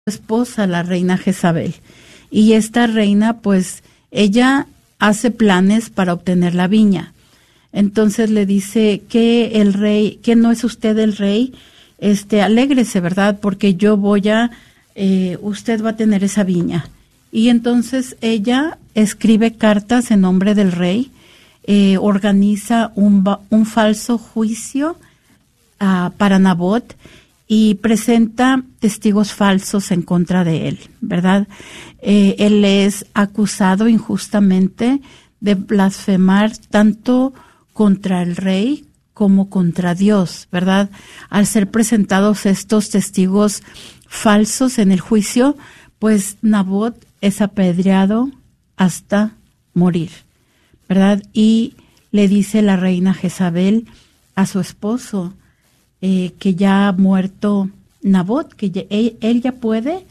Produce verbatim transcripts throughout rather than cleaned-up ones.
esposa, la reina Jezabel. Y esta reina, pues, ella hace planes para obtener la viña. Entonces le dice que el rey, que no es usted el rey, este, alégrese, ¿verdad? Porque yo voy a, eh, usted va a tener esa viña. Y entonces ella escribe cartas en nombre del rey, eh, organiza un, un falso juicio uh, para Nabot y presenta testigos falsos en contra de él, ¿verdad? Eh, él es acusado injustamente de blasfemar tanto contra el rey como contra Dios, ¿verdad? Al ser presentados estos testigos falsos en el juicio, pues Nabot es apedreado hasta morir, ¿verdad? Y le dice la reina Jezabel a su esposo eh, que ya ha muerto Nabot, que ya, él, él ya puede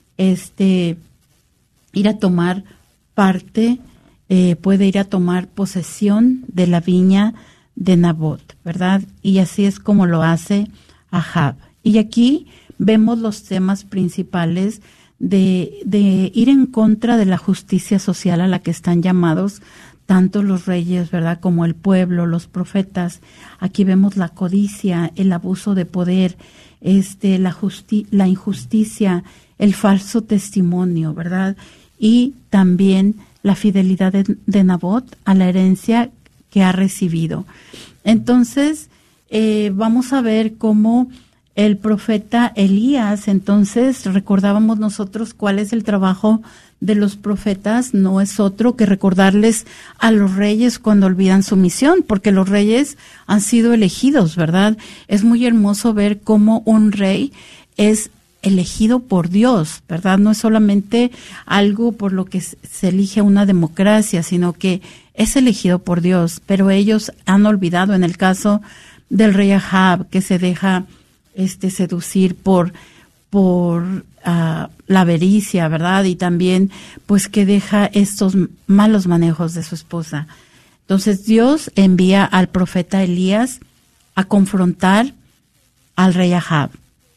este, ir a tomar parte, eh, puede ir a tomar posesión de la viña de Nabot, ¿verdad? Y así es como lo hace Ahab. Y aquí vemos los temas principales de, de ir en contra de la justicia social a la que están llamados tanto los reyes, ¿verdad?, como el pueblo, los profetas. Aquí vemos la codicia, el abuso de poder, este, la justi- la injusticia, el falso testimonio, ¿verdad? Y también la fidelidad de, de Nabot a la herencia que ha recibido. Entonces, eh, vamos a ver cómo el profeta Elías, entonces recordábamos nosotros cuál es el trabajo de los profetas, no es otro que recordarles a los reyes cuando olvidan su misión, porque los reyes han sido elegidos, ¿verdad? Es muy hermoso ver cómo un rey es elegido por Dios, ¿verdad? No es solamente algo por lo que se elige una democracia, sino que es elegido por Dios, pero ellos han olvidado, en el caso del rey Ahab, que se deja este seducir por por uh, la avaricia, ¿verdad? Y también pues que deja estos malos manejos de su esposa. Entonces Dios envía al profeta Elías a confrontar al rey Ahab.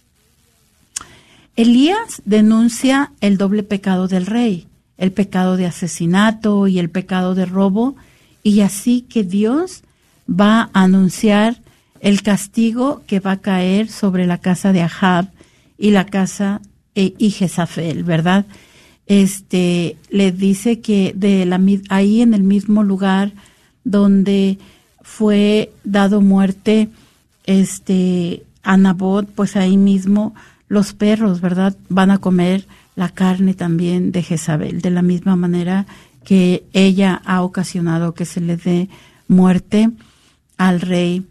Elías denuncia el doble pecado del rey, el pecado de asesinato y el pecado de robo, y así que Dios va a anunciar el castigo que va a caer sobre la casa de Ahab y la casa eh, y Jezabel, ¿verdad? Este le dice que de la ahí en el mismo lugar donde fue dado muerte este a Nabot, pues ahí mismo los perros, ¿verdad?, van a comer la carne también de Jezabel, de la misma manera que ella ha ocasionado que se le dé muerte al rey,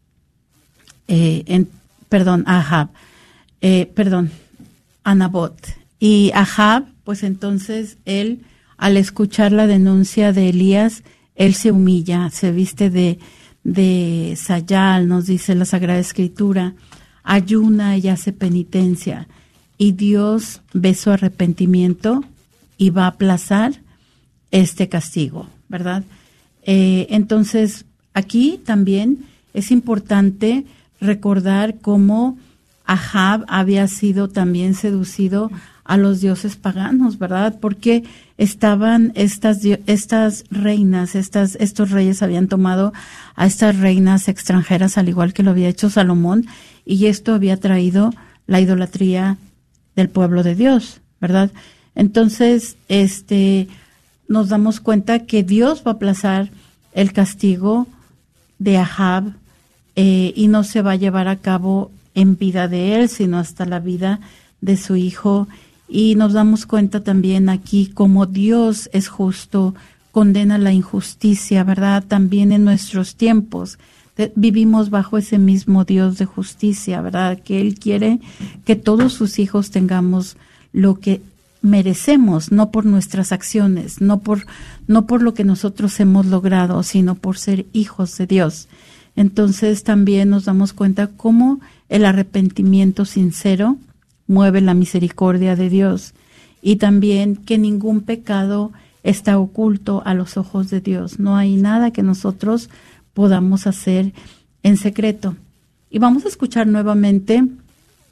eh, en, perdón, a Ahab, eh, perdón, a Nabot. Y Ahab, pues entonces él, al escuchar la denuncia de Elías, él se humilla, se viste de, de sayal, nos dice la Sagrada Escritura, ayuna y hace penitencia, y Dios ve su arrepentimiento y va a aplazar este castigo, ¿verdad? Eh, entonces, aquí también es importante recordar cómo Ahab había sido también seducido a los dioses paganos, ¿verdad? Porque estaban estas estas reinas, estas estos reyes habían tomado a estas reinas extranjeras, al igual que lo había hecho Salomón, y esto había traído la idolatría del pueblo de Dios, ¿verdad? Entonces, este nos damos cuenta que Dios va a aplazar el castigo de Ahab eh, y no se va a llevar a cabo en vida de él, sino hasta la vida de su hijo. Y nos damos cuenta también aquí cómo Dios es justo, condena la injusticia, ¿verdad? También en nuestros tiempos de, vivimos bajo ese mismo Dios de justicia, ¿verdad? Que Él quiere que todos sus hijos tengamos lo que merecemos, no por nuestras acciones, no por, no por lo que nosotros hemos logrado, sino por ser hijos de Dios. Entonces también nos damos cuenta cómo el arrepentimiento sincero mueve la misericordia de Dios, y también que ningún pecado está oculto a los ojos de Dios. No hay nada que nosotros podamos hacer en secreto. Y vamos a escuchar nuevamente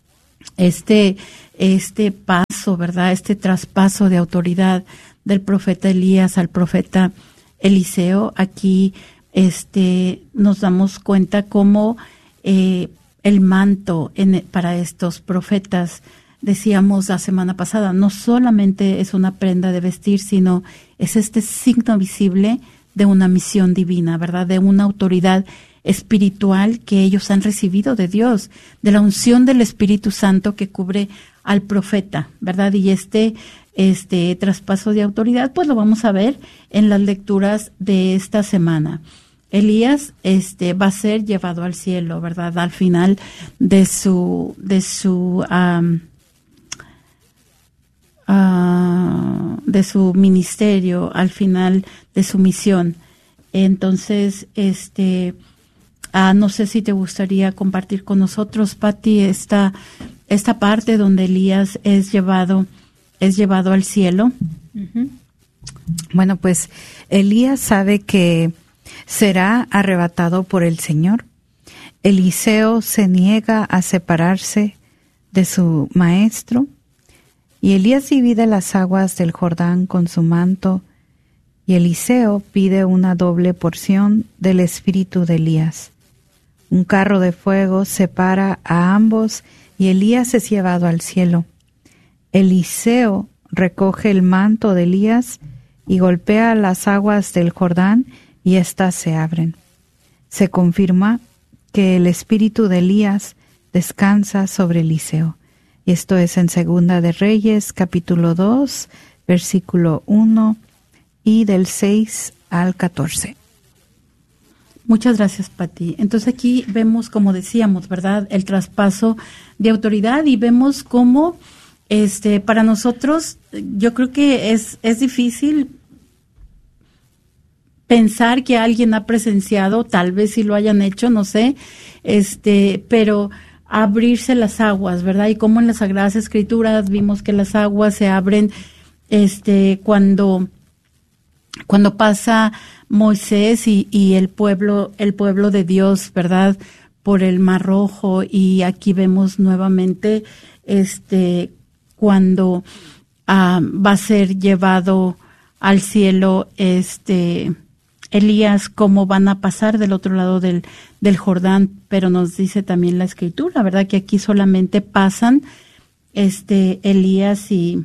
este, este paso, ¿verdad? Este traspaso de autoridad del profeta Elías al profeta Eliseo. Aquí este, nos damos cuenta cómo eh, el manto en, para estos profetas, decíamos la semana pasada, no solamente es una prenda de vestir, sino es este signo visible de una misión divina, ¿verdad? De una autoridad espiritual que ellos han recibido de Dios, de la unción del Espíritu Santo que cubre al profeta, ¿verdad? Y este, este traspaso de autoridad, pues lo vamos a ver en las lecturas de esta semana. Elías, este, va a ser llevado al cielo, ¿verdad? Al final de su, de su, um, uh, de su ministerio, al final de su misión. Entonces, este, uh, no sé si te gustaría compartir con nosotros, Pati, esta, esta parte donde Elías es llevado, es llevado al cielo. Uh-huh. Bueno, pues Elías sabe que será arrebatado por el Señor. Eliseo se niega a separarse de su maestro y Elías divide las aguas del Jordán con su manto y Eliseo pide una doble porción del espíritu de Elías. Un carro de fuego separa a ambos y Elías es llevado al cielo. Eliseo recoge el manto de Elías y golpea las aguas del Jordán y éstas se abren. Se confirma que el espíritu de Elías descansa sobre Eliseo. Y esto es en Segunda de Reyes, capítulo dos, versículo uno y del seis al catorce. Muchas gracias, Pati. Entonces aquí vemos, como decíamos, ¿verdad?, el traspaso de autoridad y vemos cómo este, para nosotros, yo creo que es, es difícil pensar que alguien ha presenciado, tal vez si lo hayan hecho, no sé, este, pero abrirse las aguas, ¿verdad? Y como en las Sagradas Escrituras vimos que las aguas se abren, este, cuando, cuando pasa Moisés y, y el pueblo, el pueblo de Dios, ¿verdad?, por el Mar Rojo, y aquí vemos nuevamente, este, cuando ah, va a ser llevado al cielo, este, Elías, cómo van a pasar del otro lado del, del Jordán, pero nos dice también la Escritura, ¿verdad?, que aquí solamente pasan este Elías y,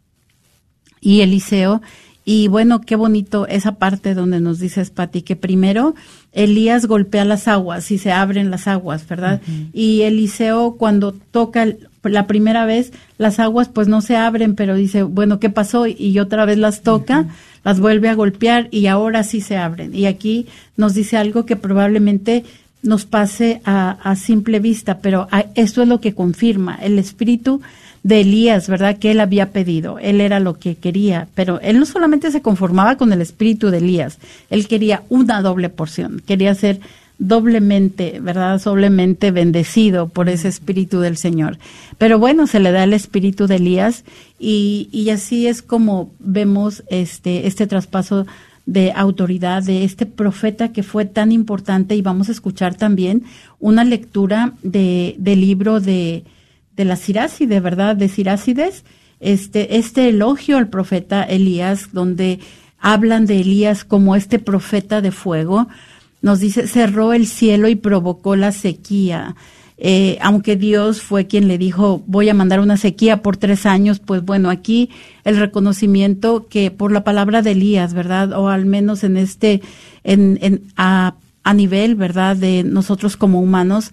y Eliseo. Y bueno, qué bonito esa parte donde nos dices, Pati, que primero Elías golpea las aguas y se abren las aguas, ¿verdad? Uh-huh. Y Eliseo, cuando toca la primera vez, las aguas pues no se abren, pero dice, bueno, ¿qué pasó? Y otra vez las toca, uh-huh. las vuelve a golpear y ahora sí se abren. Y aquí nos dice algo que probablemente nos pase a, a simple vista, pero a, esto es lo que confirma el espíritu de Elías, ¿verdad?, que él había pedido. Él era lo que quería, pero él no solamente se conformaba con el espíritu de Elías, él quería una doble porción, quería ser doblemente, ¿verdad?, doblemente bendecido por ese espíritu del Señor. Pero bueno, se le da el espíritu de Elías y, y así es como vemos este, este traspaso de autoridad de este profeta que fue tan importante. Y vamos a escuchar también una lectura de, del libro de de la Siráside, ¿verdad?, de Sirácides, este, este elogio al profeta Elías, donde hablan de Elías como este profeta de fuego. Nos dice, cerró el cielo y provocó la sequía. Eh, aunque Dios fue quien le dijo, voy a mandar una sequía por tres años, pues bueno, aquí el reconocimiento que por la palabra de Elías, ¿verdad?, o al menos en este, en, en, a, a nivel, ¿verdad?, de nosotros como humanos,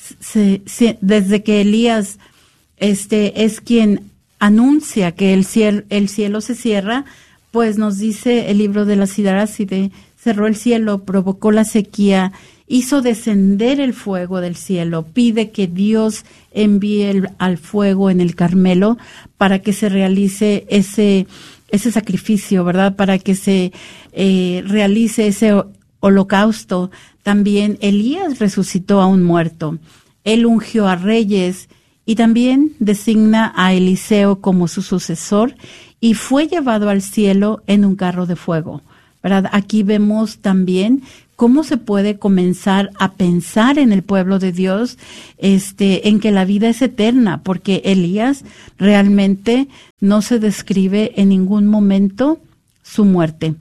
se, se, desde que Elías este es quien anuncia que el cielo, el cielo se cierra, pues nos dice el libro de la Siráside, cerró el cielo, provocó la sequía, hizo descender el fuego del cielo, pide que Dios envíe el, al fuego en el Carmelo para que se realice ese, ese sacrificio, ¿verdad?, para que se eh, realice ese holocausto. También Elías resucitó a un muerto, él ungió a reyes, y también designa a Eliseo como su sucesor y fue llevado al cielo en un carro de fuego. ¿verdad? Aquí vemos también cómo se puede comenzar a pensar en el pueblo de Dios, este, en que la vida es eterna, porque Elías realmente no se describe en ningún momento su muerte.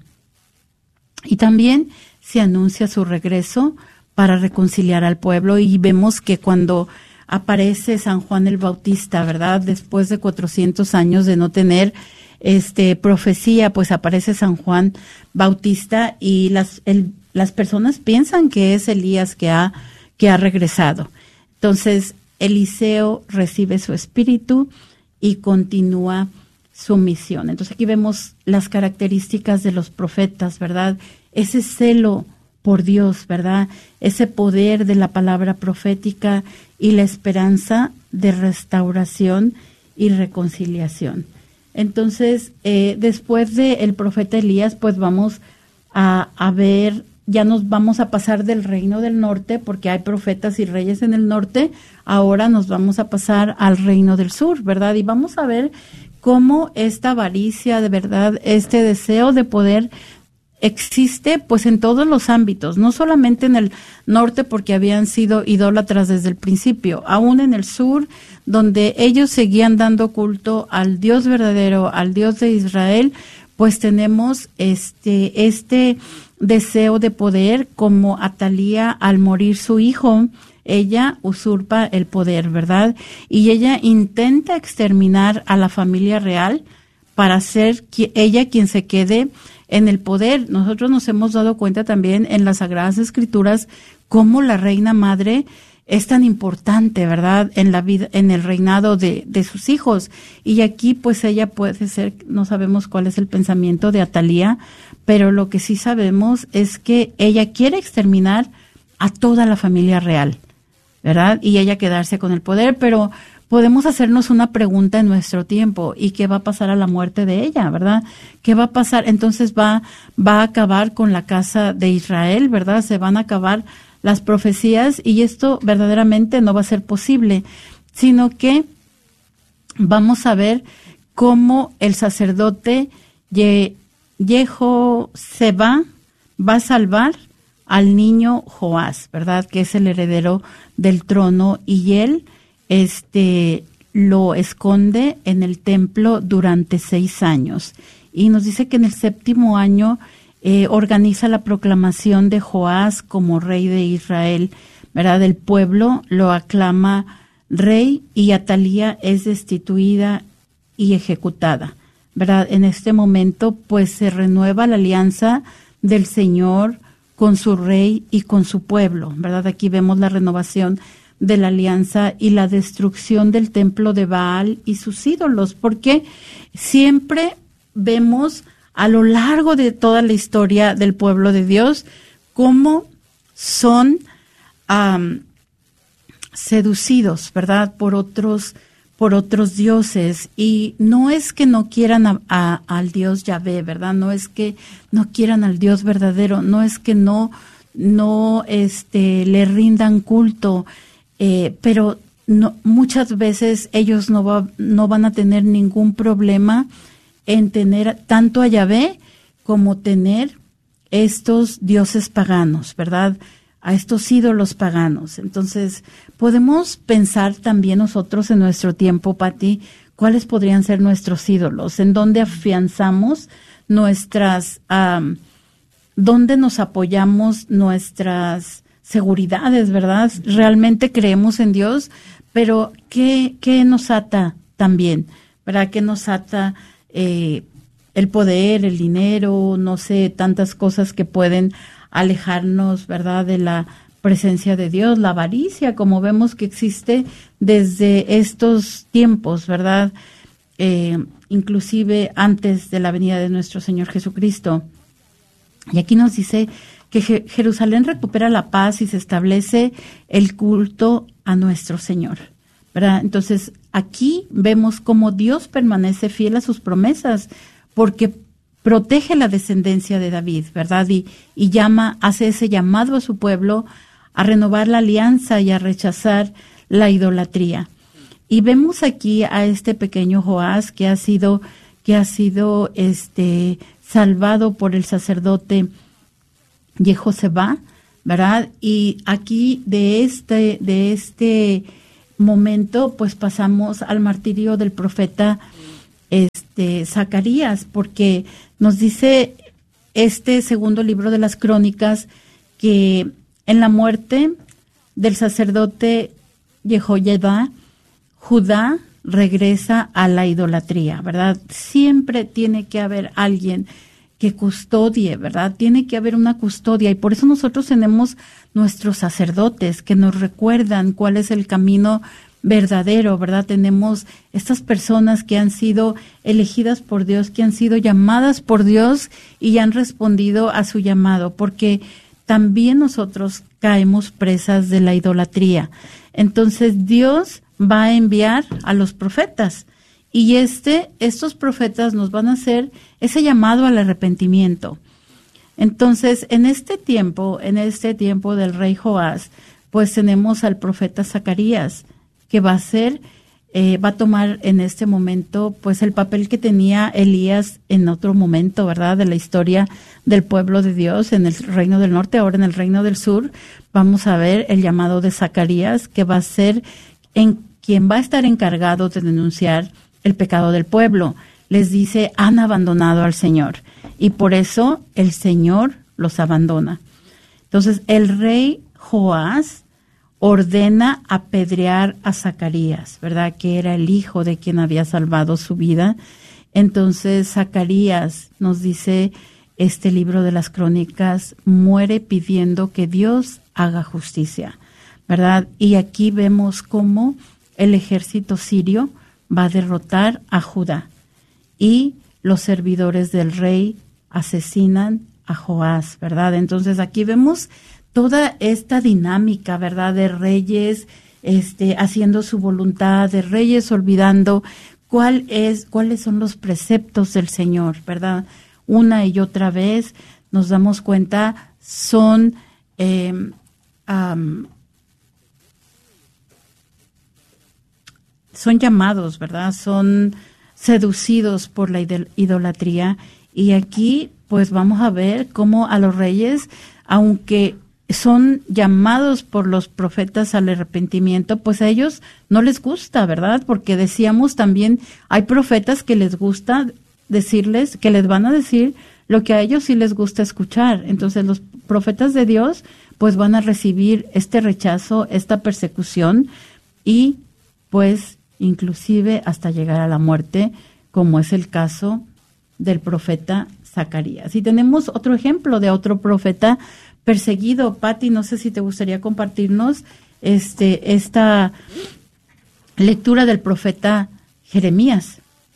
Y también se anuncia su regreso para reconciliar al pueblo, y vemos que cuando aparece San Juan el Bautista, ¿verdad? Después de cuatrocientos años de no tener este profecía, pues aparece San Juan Bautista y las el Las personas piensan que es Elías que ha, que ha regresado. Entonces, Eliseo recibe su espíritu y continúa su misión. Entonces, aquí vemos las características de los profetas, ¿verdad? Ese celo por Dios, ¿verdad? Ese poder de la palabra profética y la esperanza de restauración y reconciliación. Entonces, eh, después del profeta Elías, pues vamos a, a ver... Ya nos vamos a pasar del reino del norte, porque hay profetas y reyes en el norte. Ahora nos vamos a pasar al reino del sur, ¿verdad? Y vamos a ver cómo esta avaricia, de verdad, este deseo de poder existe pues en todos los ámbitos, no solamente en el norte, porque habían sido idólatras desde el principio, aún en el sur, donde ellos seguían dando culto al Dios verdadero, al Dios de Israel, pues tenemos este, este deseo de poder, como Atalía al morir su hijo, ella usurpa el poder, ¿verdad? Y ella intenta exterminar a la familia real para ser ella quien se quede en el poder. Nosotros nos hemos dado cuenta también en las Sagradas Escrituras cómo la reina madre es tan importante, ¿verdad?, en la vida, en el reinado de, de sus hijos. Y aquí, pues, ella puede ser, no sabemos cuál es el pensamiento de Atalía, pero lo que sí sabemos es que ella quiere exterminar a toda la familia real, ¿verdad? Y ella quedarse con el poder, pero podemos hacernos una pregunta en nuestro tiempo: ¿y qué va a pasar a la muerte de ella, verdad? ¿Qué va a pasar? Entonces va, va a acabar con la casa de Israel, ¿verdad? Se van a acabar las profecías, y esto verdaderamente no va a ser posible, sino que vamos a ver cómo el sacerdote Ye, Jehoseba va a salvar al niño Joás, ¿verdad?, que es el heredero del trono, y él este lo esconde en el templo durante seis años. Y nos dice que en el séptimo año Eh, organiza la proclamación de Joás como rey de Israel, ¿verdad? El pueblo lo aclama rey, y Atalía es destituida y ejecutada, ¿verdad? En este momento, pues, se renueva la alianza del Señor con su rey y con su pueblo, ¿verdad? Aquí vemos la renovación de la alianza y la destrucción del templo de Baal y sus ídolos, porque siempre vemos a lo largo de toda la historia del pueblo de Dios cómo son um, seducidos, ¿verdad?, por otros, por otros dioses. Y no es que no quieran a, a, al Dios Yahvé, ¿verdad? No es que no quieran al Dios verdadero, no es que no, no este, le rindan culto, eh, pero no, muchas veces ellos no, va, no van a tener ningún problema en tener tanto a Yahvé como tener estos dioses paganos, ¿verdad?, a estos ídolos paganos. Entonces, podemos pensar también nosotros en nuestro tiempo, Pati, cuáles podrían ser nuestros ídolos, en dónde afianzamos nuestras, um, dónde nos apoyamos nuestras seguridades, ¿verdad? Realmente creemos en Dios, pero ¿qué, qué nos ata también? ¿Verdad? ¿Qué nos ata? Eh, el poder, el dinero, no sé, tantas cosas que pueden alejarnos, ¿verdad?, de la presencia de Dios, la avaricia, como vemos que existe desde estos tiempos, ¿verdad?, eh, inclusive antes de la venida de nuestro Señor Jesucristo. Y aquí nos dice que Je- Jerusalén recupera la paz y se establece el culto a nuestro Señor, ¿verdad? Entonces, aquí vemos cómo Dios permanece fiel a sus promesas, porque protege la descendencia de David, ¿verdad? Y, y llama, hace ese llamado a su pueblo a renovar la alianza y a rechazar la idolatría. Y vemos aquí a este pequeño Joás que ha sido, que ha sido este salvado por el sacerdote Jehoseba, ¿verdad? Y aquí de este, de este momento, pues pasamos al martirio del profeta este, Zacarías, porque nos dice este segundo libro de las Crónicas que en la muerte del sacerdote Jehoiada, Judá regresa a la idolatría, ¿verdad? Siempre tiene que haber alguien que custodie, ¿verdad? Tiene que haber una custodia y por eso nosotros tenemos nuestros sacerdotes que nos recuerdan cuál es el camino verdadero, ¿verdad? Tenemos estas personas que han sido elegidas por Dios, que han sido llamadas por Dios y han respondido a su llamado, porque también nosotros caemos presas de la idolatría. Entonces Dios va a enviar a los profetas y este, estos profetas nos van a hacer ese llamado al arrepentimiento. Entonces, en este tiempo, en este tiempo del rey Joás, pues tenemos al profeta Zacarías, que va a ser, eh, va a tomar en este momento, pues el papel que tenía Elías en otro momento, ¿verdad? De la historia del pueblo de Dios en el reino del norte, ahora en el reino del sur, vamos a ver el llamado de Zacarías, que va a ser en quien va a estar encargado de denunciar el pecado del pueblo. Les dice, han abandonado al Señor y por eso el Señor los abandona. Entonces el rey Joás ordena apedrear a Zacarías, ¿verdad? Que era el hijo de quien había salvado su vida. Entonces Zacarías, nos dice este libro de las Crónicas, muere pidiendo que Dios haga justicia, ¿verdad? Y aquí vemos cómo el ejército sirio va a derrotar a Judá y los servidores del rey asesinan a Joás, ¿verdad? Entonces aquí vemos toda esta dinámica, ¿verdad? De reyes este, haciendo su voluntad, de reyes olvidando cuál es, cuáles son los preceptos del Señor, ¿verdad? Una y otra vez nos damos cuenta, son eh, um, son llamados, ¿verdad? Son seducidos por la idolatría. Y aquí, pues vamos a ver cómo a los reyes, aunque son llamados por los profetas al arrepentimiento, pues a ellos no les gusta, ¿verdad? Porque decíamos también, hay profetas que les gusta decirles, que les van a decir lo que a ellos sí les gusta escuchar. Entonces los profetas de Dios, pues van a recibir este rechazo, esta persecución y pues inclusive hasta llegar a la muerte, como es el caso del profeta Zacarías. Y tenemos otro ejemplo de otro profeta perseguido. Pati, no sé si te gustaría compartirnos este esta lectura del profeta Jeremías.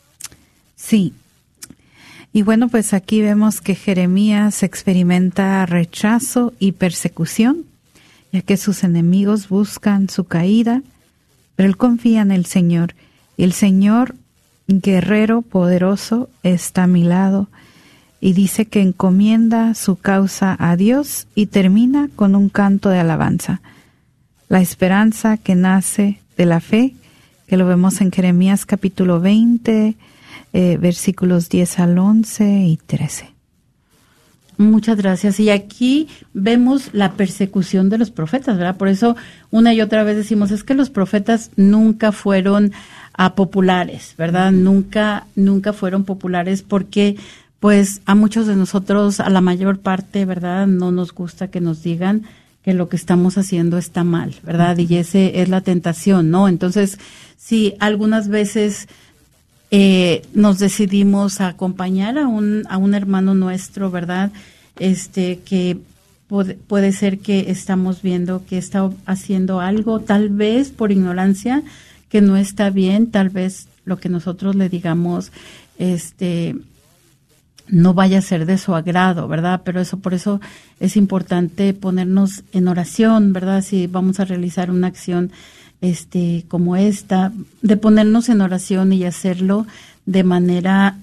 Sí. Y bueno, pues aquí vemos que Jeremías experimenta rechazo y persecución, ya que sus enemigos buscan su caída, pero él confía en el Señor. Y el Señor, guerrero poderoso, está a mi lado. Y dice que encomienda su causa a Dios y termina con un canto de alabanza. La esperanza que nace de la fe, que lo vemos en Jeremías capítulo veinte, eh, versículos diez al once y trece. Muchas gracias. Y aquí vemos la persecución de los profetas, ¿verdad? Por eso una y otra vez decimos, es que los profetas nunca fueron a populares, ¿verdad? Nunca, nunca fueron populares porque pues a muchos de nosotros, a la mayor parte, ¿verdad? No nos gusta que nos digan que lo que estamos haciendo está mal, ¿verdad? Y ese es la tentación, ¿no? Entonces, si algunas veces eh, nos decidimos a acompañar a un a un hermano nuestro, ¿verdad? Este que puede, puede ser que estamos viendo que está haciendo algo, tal vez por ignorancia, que no está bien, tal vez lo que nosotros le digamos, este no vaya a ser de su agrado, ¿verdad? Pero eso, por eso es importante ponernos en oración, ¿verdad? Si vamos a realizar una acción este como esta, de ponernos en oración y hacerlo de manera,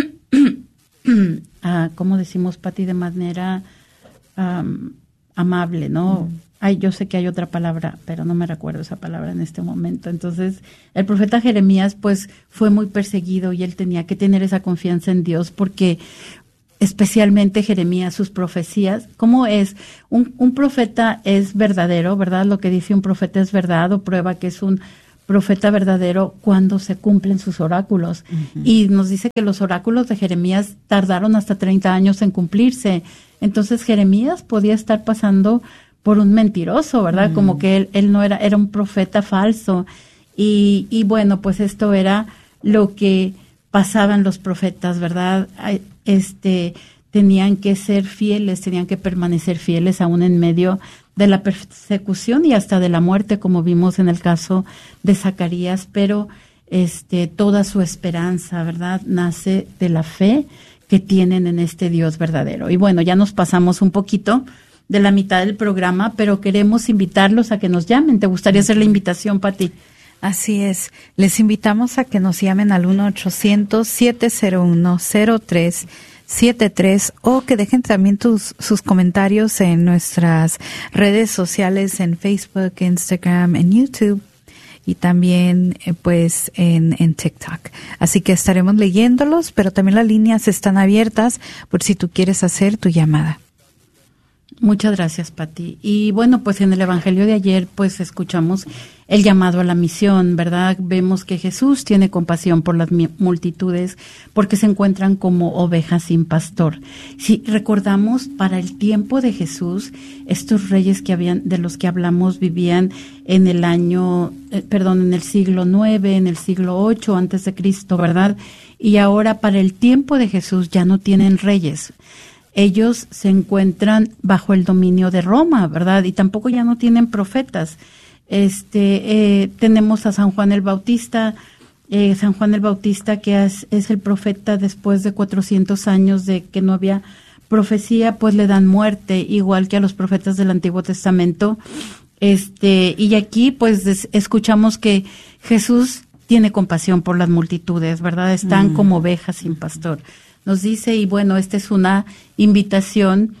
uh, ¿cómo decimos, Pati? De manera um, amable, ¿no? Mm. Ay, yo sé que hay otra palabra, pero no me recuerdo esa palabra en este momento. Entonces, el profeta Jeremías, pues, fue muy perseguido y él tenía que tener esa confianza en Dios porque especialmente Jeremías, sus profecías. ¿Cómo es? Un, un profeta es verdadero, ¿verdad? Lo que dice un profeta es verdad, o prueba que es un profeta verdadero cuando se cumplen sus oráculos. Uh-huh. Y nos dice que los oráculos de Jeremías tardaron hasta treinta años en cumplirse. Entonces Jeremías podía estar pasando por un mentiroso, ¿verdad? Uh-huh. Como que él, él no era, era un profeta falso. Y, y bueno, pues esto era lo que pasaban los profetas, ¿verdad? Este, tenían que ser fieles, tenían que permanecer fieles aún en medio de la persecución y hasta de la muerte, como vimos en el caso de Zacarías, pero este, toda su esperanza, ¿verdad?, nace de la fe que tienen en este Dios verdadero. Y bueno, ya nos pasamos un poquito de la mitad del programa, pero queremos invitarlos a que nos llamen. ¿Te gustaría hacer la invitación, Pati? Así es. Les invitamos a que nos llamen al uno ochocientos, siete cero uno, cero tres siete tres o que dejen también tus, sus comentarios en nuestras redes sociales, en Facebook, Instagram, en YouTube y también eh, pues en, en TikTok. Así que estaremos leyéndolos, pero también las líneas están abiertas por si tú quieres hacer tu llamada. Muchas gracias, Pati. Y bueno, pues en el Evangelio de ayer, pues escuchamos el llamado a la misión, ¿verdad? Vemos que Jesús tiene compasión por las multitudes porque se encuentran como ovejas sin pastor. Si recordamos, para el tiempo de Jesús, estos reyes que habían, de los que hablamos, vivían en el año, eh, perdón, en el siglo nueve, en el siglo ocho antes de Cristo, ¿verdad? Y ahora para el tiempo de Jesús ya no tienen reyes. Ellos se encuentran bajo el dominio de Roma, ¿verdad? Y tampoco ya no tienen profetas. Este, eh, tenemos a San Juan el Bautista, eh, San Juan el Bautista que es, es el profeta después de cuatrocientos años de que no había profecía, pues le dan muerte, igual que a los profetas del Antiguo Testamento. Este, y aquí pues des, escuchamos que Jesús tiene compasión por las multitudes, ¿verdad? Están mm. como ovejas sin pastor. Nos dice, y bueno, esta es una invitación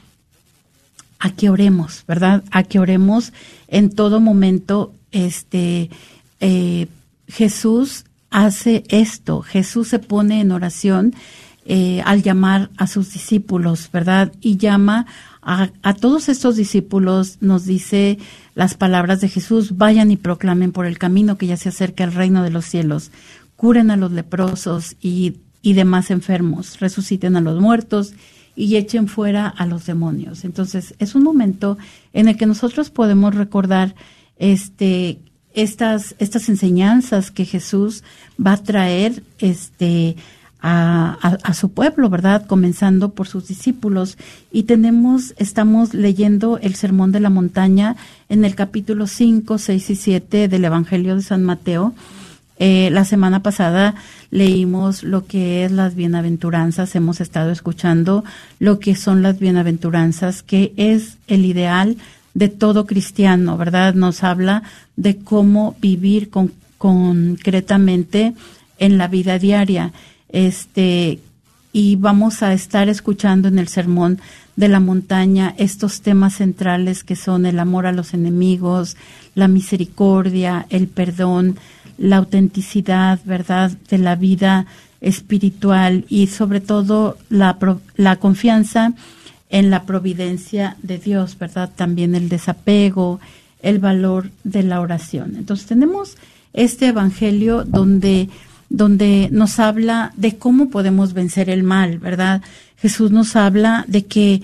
a que oremos, ¿verdad? A que oremos en todo momento. Este, eh, Jesús hace esto, Jesús se pone en oración eh, al llamar a sus discípulos, ¿verdad? Y llama a, a todos estos discípulos, nos dice las palabras de Jesús: vayan y proclamen por el camino que ya se acerca el reino de los cielos, curen a los leprosos y y demás enfermos, resuciten a los muertos y echen fuera a los demonios. Entonces, es un momento en el que nosotros podemos recordar este estas estas enseñanzas que Jesús va a traer este a, a, a su pueblo, ¿verdad? Comenzando por sus discípulos. Y tenemos, estamos leyendo el Sermón de la Montaña en el capítulo cinco, seis y siete del Evangelio de San Mateo. Eh, la semana pasada leímos lo que es las bienaventuranzas, hemos estado escuchando lo que son las bienaventuranzas, que es el ideal de todo cristiano, ¿verdad? Nos habla de cómo vivir con, concretamente en la vida diaria. Este, y vamos a estar escuchando en el Sermón de la Montaña estos temas centrales que son el amor a los enemigos, la misericordia, el perdón, la autenticidad, ¿verdad?, de la vida espiritual y sobre todo la, la confianza en la providencia de Dios, ¿verdad? También el desapego, el valor de la oración. Entonces tenemos este evangelio donde, donde nos habla de cómo podemos vencer el mal, ¿verdad? Jesús nos habla de que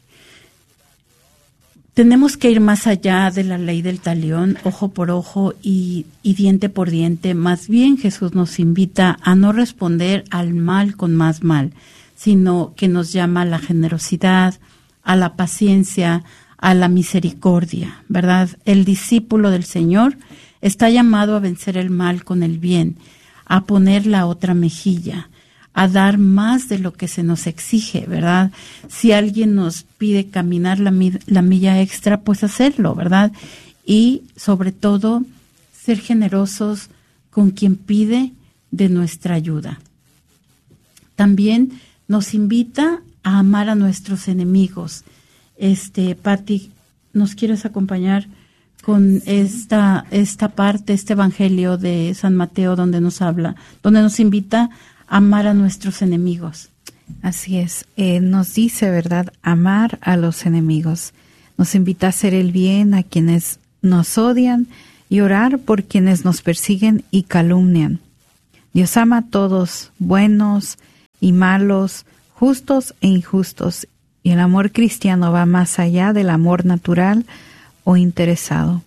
tenemos que ir más allá de la ley del talión, ojo por ojo y, y diente por diente. Más bien Jesús nos invita a no responder al mal con más mal, sino que nos llama a la generosidad, a la paciencia, a la misericordia, ¿verdad? El discípulo del Señor está llamado a vencer el mal con el bien, a poner la otra mejilla, a dar más de lo que se nos exige, ¿verdad? Si alguien nos pide caminar la, la milla extra, pues hacerlo, ¿verdad? Y sobre todo, ser generosos con quien pide de nuestra ayuda. También nos invita a amar a nuestros enemigos. Este, Pati, ¿nos quieres acompañar con esta, esta parte, este evangelio de San Mateo donde nos habla, donde nos invita amar a nuestros enemigos? Así es. Eh, nos dice, ¿verdad?, amar a los enemigos. Nos invita a hacer el bien a quienes nos odian y orar por quienes nos persiguen y calumnian. Dios ama a todos, buenos y malos, justos e injustos, y el amor cristiano va más allá del amor natural o interesado.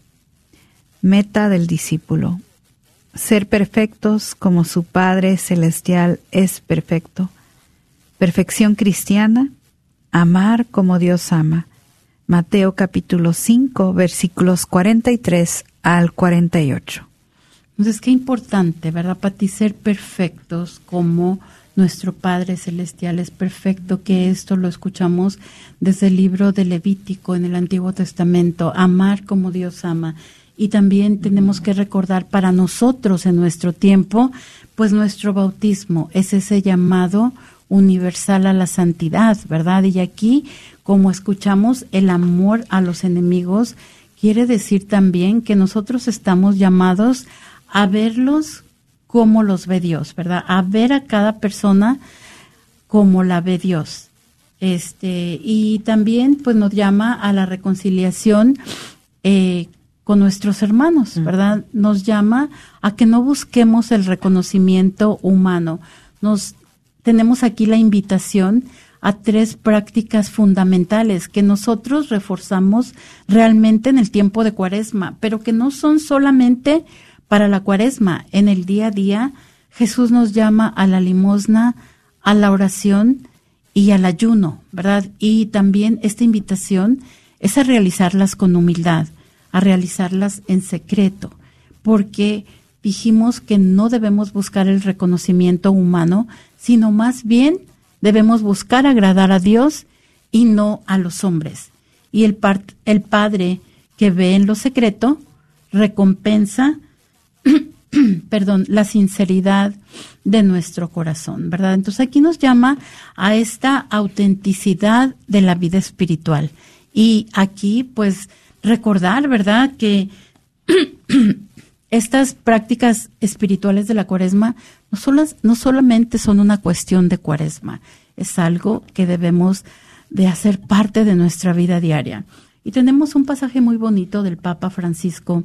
Meta del discípulo: ser perfectos como su Padre Celestial es perfecto. Perfección cristiana: amar como Dios ama. Mateo capítulo cinco, versículos cuarenta y tres al cuarenta y ocho. Entonces, qué importante, ¿verdad, Pati? Ser perfectos como nuestro Padre Celestial es perfecto, que esto lo escuchamos desde el libro de Levítico en el Antiguo Testamento, amar como Dios ama. Y también tenemos que recordar para nosotros en nuestro tiempo, pues nuestro bautismo es ese llamado universal a la santidad, ¿verdad? Y aquí, como escuchamos, el amor a los enemigos quiere decir también que nosotros estamos llamados a verlos como los ve Dios, ¿verdad? A ver a cada persona como la ve Dios. Este, y también pues nos llama a la reconciliación eh, con nuestros hermanos, ¿verdad? Nos llama a que no busquemos el reconocimiento humano. Nos tenemos aquí la invitación a tres prácticas fundamentales que nosotros reforzamos realmente en el tiempo de Cuaresma, pero que no son solamente para la Cuaresma. En el día a día, Jesús nos llama a la limosna, a la oración y al ayuno, ¿verdad? Y también esta invitación es a realizarlas con humildad, a realizarlas en secreto, porque dijimos que no debemos buscar el reconocimiento humano, sino más bien debemos buscar agradar a Dios y no a los hombres. Y el, par- el Padre que ve en lo secreto recompensa perdón, la sinceridad de nuestro corazón, ¿verdad? Entonces aquí nos llama a esta autenticidad de la vida espiritual. Y aquí, pues, recordar, ¿verdad?, que estas prácticas espirituales de la Cuaresma no, solas, no solamente son una cuestión de Cuaresma, es algo que debemos de hacer parte de nuestra vida diaria. Y tenemos un pasaje muy bonito del Papa Francisco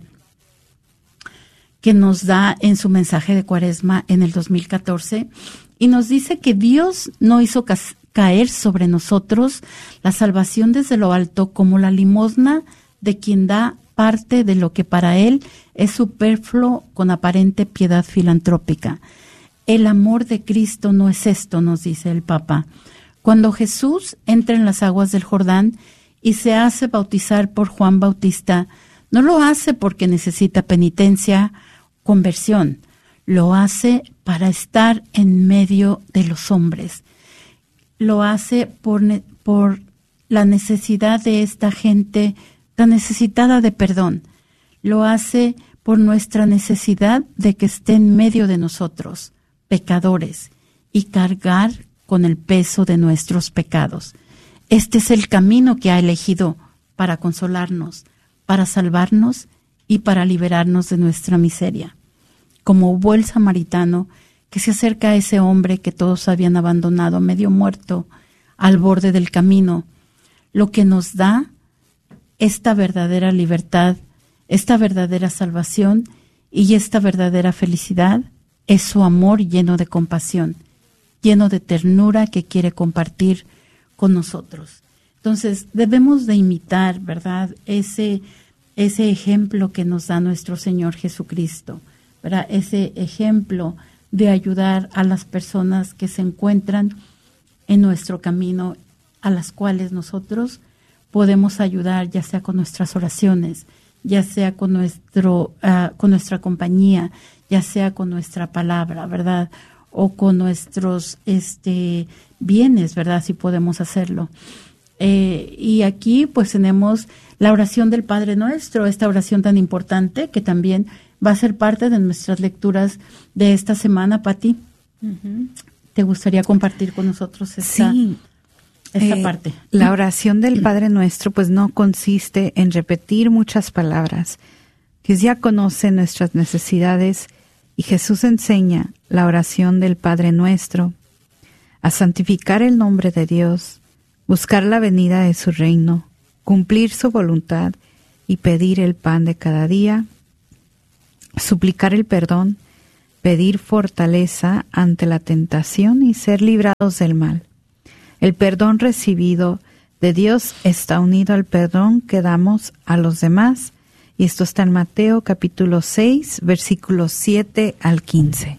que nos da en su mensaje de Cuaresma en el dos mil catorce, y nos dice que Dios no hizo cas- caer sobre nosotros la salvación desde lo alto como la limosna de quien da parte de lo que para él es superfluo con aparente piedad filantrópica. El amor de Cristo no es esto, nos dice el Papa. Cuando Jesús entra en las aguas del Jordán y se hace bautizar por Juan Bautista, no lo hace porque necesita penitencia, conversión, lo hace para estar en medio de los hombres. Lo hace por, por la necesidad de esta gente tan necesitada de perdón. Lo hace por nuestra necesidad de que esté en medio de nosotros, pecadores, y cargar con el peso de nuestros pecados. Este es el camino que ha elegido para consolarnos, para salvarnos y para liberarnos de nuestra miseria. Como buen samaritano que se acerca a ese hombre que todos habían abandonado medio muerto al borde del camino, lo que nos da esta verdadera libertad, esta verdadera salvación y esta verdadera felicidad es su amor lleno de compasión, lleno de ternura que quiere compartir con nosotros. Entonces debemos de imitar, ¿verdad?, ese ese ejemplo que nos da nuestro Señor Jesucristo, ¿verdad?, ese ejemplo de ayudar a las personas que se encuentran en nuestro camino, a las cuales nosotros podemos ayudar, ya sea con nuestras oraciones, ya sea con nuestro uh, con nuestra compañía, ya sea con nuestra palabra, ¿verdad?, o con nuestros este bienes, ¿verdad?, si podemos hacerlo. Eh, y aquí pues tenemos la oración del Padre Nuestro, esta oración tan importante que también va a ser parte de nuestras lecturas de esta semana. Pati, uh-huh. ¿Te gustaría compartir con nosotros esta, sí, esta eh, parte? La oración del Padre Nuestro pues no consiste en repetir muchas palabras, que ya conoce nuestras necesidades, y Jesús enseña la oración del Padre Nuestro a santificar el nombre de Dios, buscar la venida de su reino, cumplir su voluntad y pedir el pan de cada día, suplicar el perdón, pedir fortaleza ante la tentación y ser librados del mal. El perdón recibido de Dios está unido al perdón que damos a los demás, y esto está en Mateo capítulo seis, versículos siete al quince.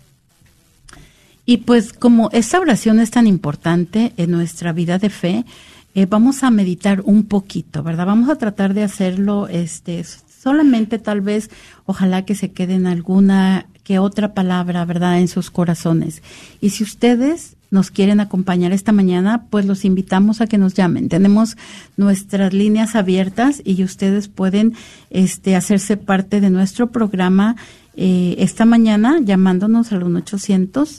Y pues como esta oración es tan importante en nuestra vida de fe, eh, vamos a meditar un poquito, ¿verdad? Vamos a tratar de hacerlo este solamente tal vez, ojalá que se quede en alguna que otra palabra, ¿verdad?, en sus corazones. Y si ustedes nos quieren acompañar esta mañana, pues los invitamos a que nos llamen. Tenemos nuestras líneas abiertas y ustedes pueden este, hacerse parte de nuestro programa eh, esta mañana llamándonos al uno ochocientos,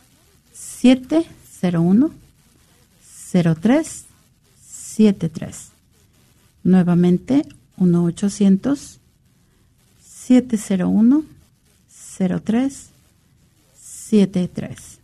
siete cero uno, cero tres siete tres. Nuevamente, uno ochocientos, siete cero uno, cero tres siete tres.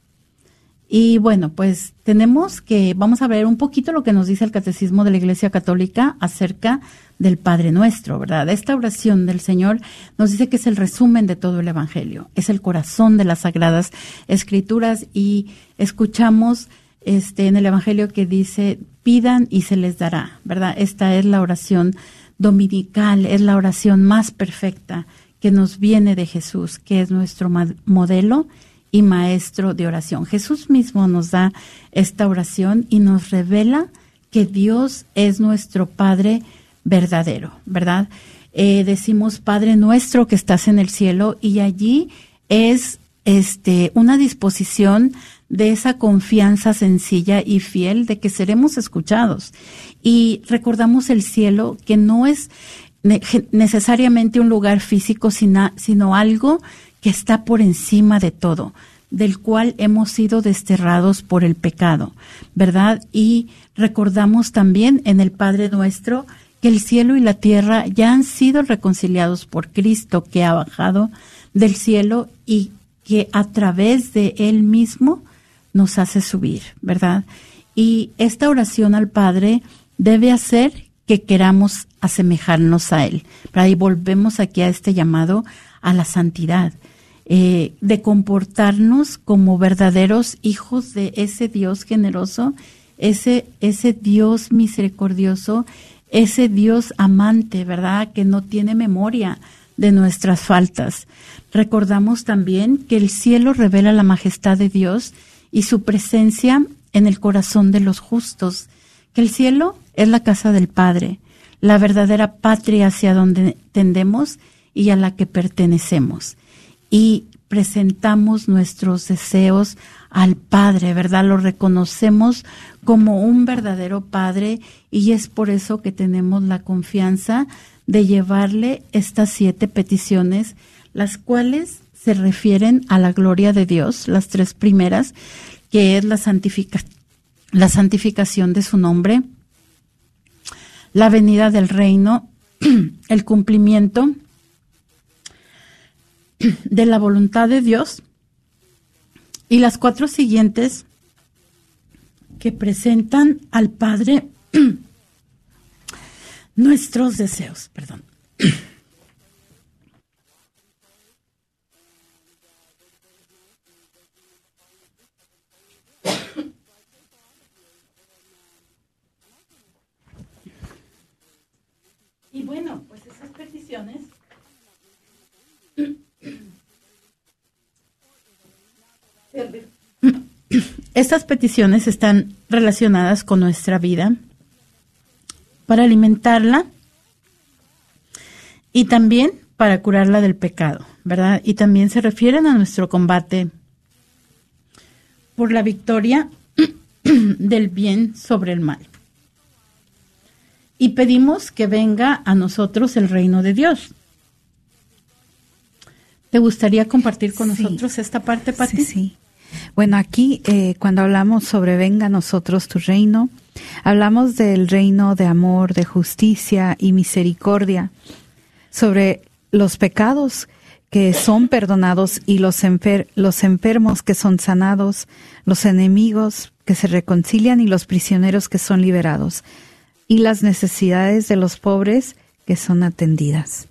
Y bueno, pues tenemos que, vamos a ver un poquito lo que nos dice el Catecismo de la Iglesia Católica acerca del Padre Nuestro, ¿verdad? Esta oración del Señor nos dice que es el resumen de todo el Evangelio, es el corazón de las Sagradas Escrituras, y escuchamos este en el Evangelio que dice, pidan y se les dará, ¿verdad? Esta es la oración dominical, es la oración más perfecta que nos viene de Jesús, que es nuestro modelo y maestro de oración. Jesús mismo nos da esta oración y nos revela que Dios es nuestro Padre verdadero, ¿verdad? Eh, decimos, Padre nuestro que estás en el cielo, y allí es este una disposición de esa confianza sencilla y fiel de que seremos escuchados. Y recordamos el cielo, que no es necesariamente un lugar físico, sino, sino algo que está por encima de todo, del cual hemos sido desterrados por el pecado, ¿verdad? Y recordamos también en el Padre Nuestro que el cielo y la tierra ya han sido reconciliados por Cristo, que ha bajado del cielo y que a través de Él mismo nos hace subir, ¿verdad? Y esta oración al Padre debe hacer que queramos asemejarnos a Él. ¿Verdad? Y volvemos aquí a este llamado a la santidad, eh, de comportarnos como verdaderos hijos de ese Dios generoso, ese, ese Dios misericordioso, ese Dios amante, ¿verdad?, que no tiene memoria de nuestras faltas. Recordamos también que el cielo revela la majestad de Dios y su presencia en el corazón de los justos, que el cielo es la casa del Padre, la verdadera patria hacia donde tendemos y a la que pertenecemos. Y presentamos nuestros deseos al Padre, ¿verdad? Lo reconocemos como un verdadero Padre, y es por eso que tenemos la confianza de llevarle estas siete peticiones, las cuales se refieren a la gloria de Dios, las tres primeras, que es la santificación, la santificación de su nombre, la venida del reino, el cumplimiento de la voluntad de Dios, y las cuatro siguientes que presentan al Padre nuestros deseos, perdón. Y bueno, pues esas peticiones estas peticiones están relacionadas con nuestra vida para alimentarla y también para curarla del pecado, ¿verdad? Y también se refieren a nuestro combate por la victoria del bien sobre el mal. Y pedimos que venga a nosotros el reino de Dios. ¿Te gustaría compartir con sí. nosotros esta parte, Pati? Sí, sí. Bueno, aquí eh, cuando hablamos sobre venga a nosotros tu reino, hablamos del reino de amor, de justicia y misericordia, sobre los pecados que son perdonados y los, enfer- los enfermos que son sanados, los enemigos que se reconcilian y los prisioneros que son liberados, y las necesidades de los pobres que son atendidas.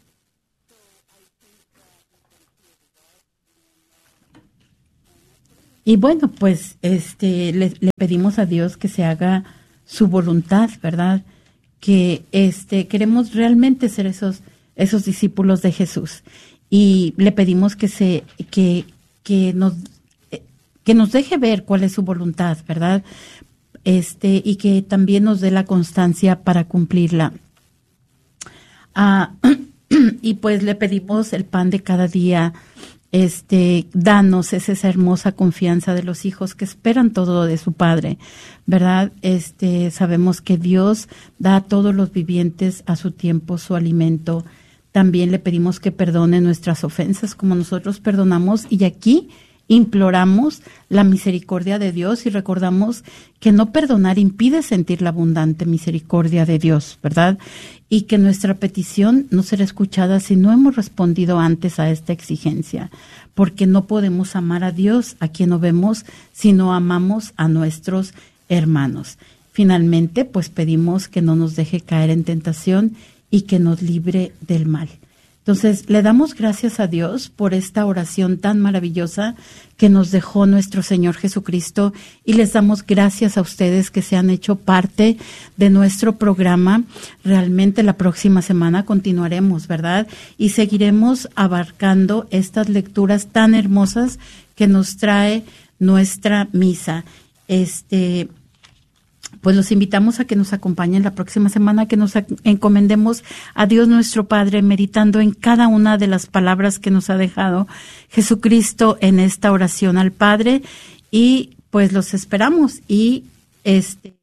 Y bueno, pues este le, le pedimos a Dios que se haga su voluntad, ¿verdad? Que este queremos realmente ser esos esos discípulos de Jesús, y le pedimos que se que que nos que nos deje ver cuál es su voluntad, ¿verdad? Este y que también nos dé la constancia para cumplirla. Ah, y pues le pedimos el pan de cada día. Este, danos es esa hermosa confianza de los hijos que esperan todo de su Padre, ¿verdad? Este, sabemos que Dios da a todos los vivientes a su tiempo su alimento. También le pedimos que perdone nuestras ofensas como nosotros perdonamos, y aquí imploramos la misericordia de Dios y recordamos que no perdonar impide sentir la abundante misericordia de Dios, ¿verdad? Y que nuestra petición no será escuchada si no hemos respondido antes a esta exigencia, porque no podemos amar a Dios a quien no vemos si no amamos a nuestros hermanos. Finalmente, pues pedimos que no nos deje caer en tentación y que nos libre del mal. Entonces, le damos gracias a Dios por esta oración tan maravillosa que nos dejó nuestro Señor Jesucristo, y les damos gracias a ustedes que se han hecho parte de nuestro programa. Realmente la próxima semana continuaremos, ¿verdad? Y seguiremos abarcando estas lecturas tan hermosas que nos trae nuestra misa. Este... Pues los invitamos a que nos acompañen la próxima semana, que nos encomendemos a Dios nuestro Padre, meditando en cada una de las palabras que nos ha dejado Jesucristo en esta oración al Padre, y pues los esperamos. Y este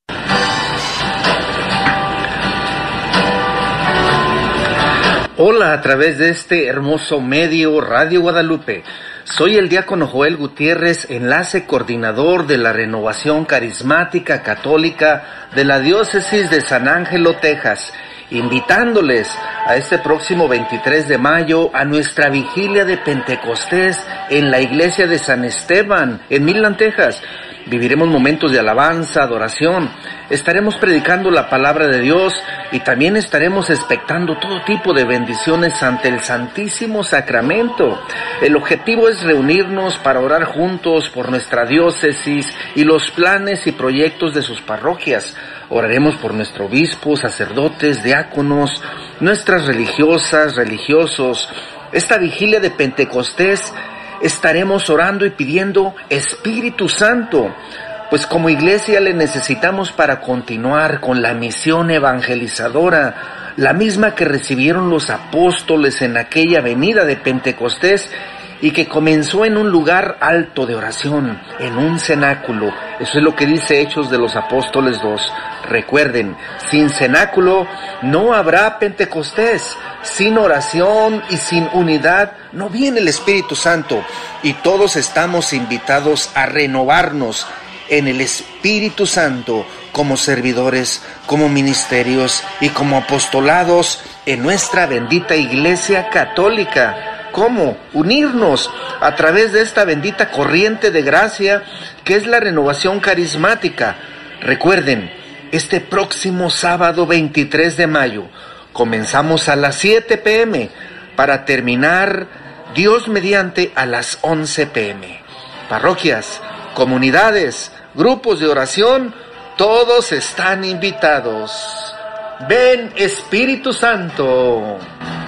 Hola, a través de este hermoso medio Radio Guadalupe. Soy el diácono Joel Gutiérrez, enlace coordinador de la Renovación Carismática Católica de la Diócesis de San Ángelo, Texas, invitándoles a este próximo veintitrés de mayo a nuestra vigilia de Pentecostés en la iglesia de San Esteban, en Midland, Texas. Viviremos momentos de alabanza, adoración, estaremos predicando la palabra de Dios y también estaremos expectando todo tipo de bendiciones ante el Santísimo Sacramento. El objetivo es reunirnos para orar juntos por nuestra diócesis y los planes y proyectos de sus parroquias. Oraremos por nuestro obispo, sacerdotes, diáconos, nuestras religiosas, religiosos. Esta vigilia de Pentecostés estaremos orando y pidiendo Espíritu Santo, pues como iglesia le necesitamos para continuar con la misión evangelizadora, la misma que recibieron los apóstoles en aquella venida de Pentecostés y que comenzó en un lugar alto de oración, en un cenáculo. Eso es lo que dice Hechos de los Apóstoles dos. Recuerden, sin cenáculo no habrá Pentecostés. Sin oración y sin unidad no viene el Espíritu Santo, y todos estamos invitados a renovarnos en el Espíritu Santo como servidores, como ministerios y como apostolados en nuestra bendita Iglesia Católica. ¿Cómo? Unirnos a través de esta bendita corriente de gracia que es la renovación carismática. Recuerden, este próximo sábado veintitrés de mayo comenzamos a las siete pe eme para terminar, Dios mediante, a las once pe eme. Parroquias, comunidades, grupos de oración, todos están invitados. Ven, Espíritu Santo.